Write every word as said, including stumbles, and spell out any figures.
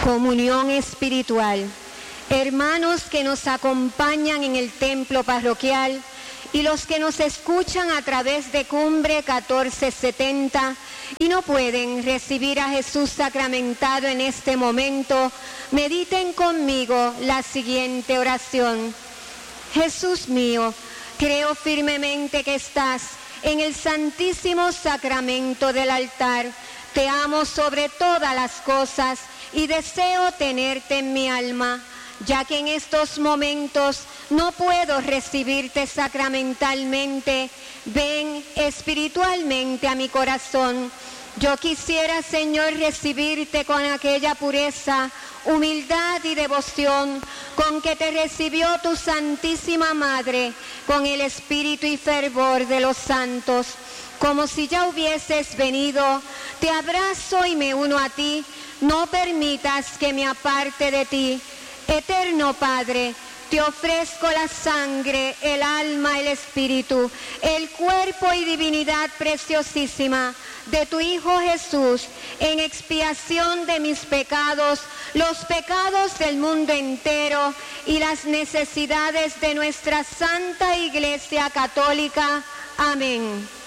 Comunión espiritual. Hermanos que nos acompañan en el templo parroquial y los que nos escuchan a través de Cumbre catorce setenta y no pueden recibir a Jesús sacramentado en este momento, mediten conmigo la siguiente oración. Jesús mío, creo firmemente que estás en el santísimo sacramento del altar. Te amo sobre todas las cosas y deseo tenerte en mi alma. Ya que en estos momentos no puedo recibirte sacramentalmente, ven espiritualmente a mi corazón. Yo quisiera, Señor, recibirte con aquella pureza, humildad y devoción con que te recibió tu Santísima Madre, con el espíritu y fervor de los santos. Como si ya hubieses venido, te abrazo y me uno a ti. No permitas que me aparte de ti. Eterno Padre, te ofrezco la sangre, el alma, el espíritu, el cuerpo y divinidad preciosísima de tu Hijo Jesús, en expiación de mis pecados, los pecados del mundo entero y las necesidades de nuestra Santa Iglesia Católica. Amén.